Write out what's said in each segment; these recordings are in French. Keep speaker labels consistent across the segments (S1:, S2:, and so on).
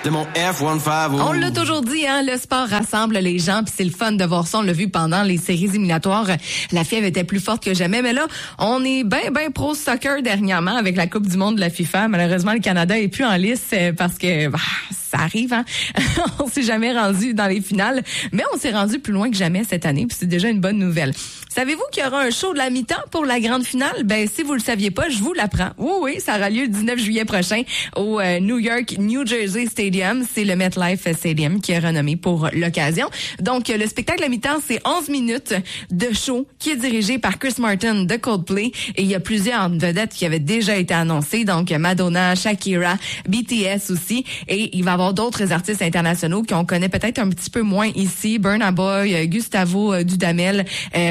S1: de mon F-150.
S2: On l'a toujours dit, hein, le sport rassemble les gens, puis c'est le fun de voir ça. On l'a vu pendant les séries éliminatoires. La fièvre était plus forte que jamais, mais là, on est ben pro soccer dernièrement avec la Coupe du monde de la FIFA. Malheureusement, le Canada est plus en lice parce que ça arrive, hein. On s'est jamais rendu dans les finales, mais on s'est rendu plus loin que jamais cette année, puis c'est déjà une bonne nouvelle. Savez-vous qu'il y aura un show de la mi-temps pour la grande finale? Ben, si vous le saviez pas, je vous l'apprends. Oui, ça aura lieu le 19 juillet prochain au New Jersey Stadium. C'est le MetLife Stadium qui est renommé pour l'occasion. Donc, le spectacle à mi-temps, c'est 11 minutes de show qui est dirigé par Chris Martin de Coldplay. Et il y a plusieurs vedettes qui avaient déjà été annoncées. Donc, Madonna, Shakira, BTS aussi. Et il va y avoir d'autres artistes internationaux qu'on connaît peut-être un petit peu moins ici. Burna Boy, Gustavo Dudamel,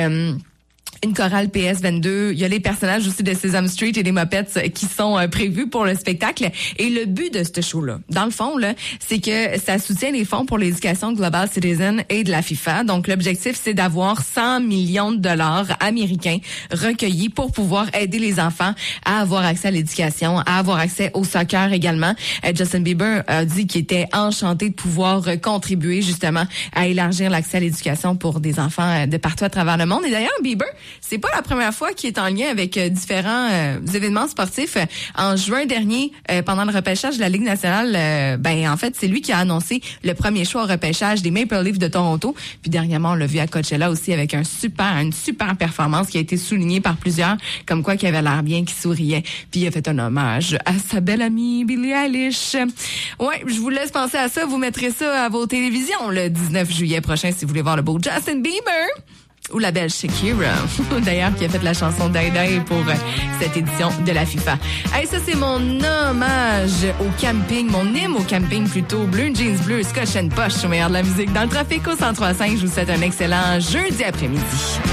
S2: une chorale PS22. Il y a les personnages aussi de Sesame Street et des Muppets qui sont prévus pour le spectacle. Et le but de ce show-là, dans le fond, là, c'est que ça soutient les fonds pour l'éducation Global Citizen et de la FIFA. Donc, l'objectif, c'est d'avoir 100 millions de dollars américains recueillis pour pouvoir aider les enfants à avoir accès à l'éducation, à avoir accès au soccer également. Justin Bieber a dit qu'il était enchanté de pouvoir contribuer justement à élargir l'accès à l'éducation pour des enfants de partout à travers le monde. Et d'ailleurs, Bieber, c'est pas la première fois qu'il est en lien avec différents événements sportifs. En juin dernier, pendant le repêchage de la Ligue nationale, en fait, c'est lui qui a annoncé le premier choix au repêchage des Maple Leafs de Toronto. Puis dernièrement, on l'a vu à Coachella aussi avec une super performance qui a été soulignée par plusieurs, comme quoi qu'il avait l'air bien, qu'il souriait. Puis il a fait un hommage à sa belle amie Billie Eilish. Ouais, je vous laisse penser à ça. Vous mettrez ça à vos télévisions le 19 juillet prochain si vous voulez voir le beau Justin Bieber. Ou la belle Shakira, d'ailleurs, qui a fait la chanson Die Die pour cette édition de la FIFA. Hey, ça, c'est mon hommage au camping, mon hymne au camping plutôt. Bleu jeans bleu, Scotch and Posh, au meilleur de la musique. Dans le trafic au 103.5, je vous souhaite un excellent jeudi après-midi.